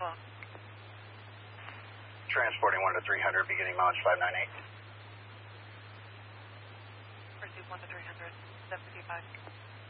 phone. Transporting 1 to 300, beginning mileage 598. Proceed 1 to 300, 75.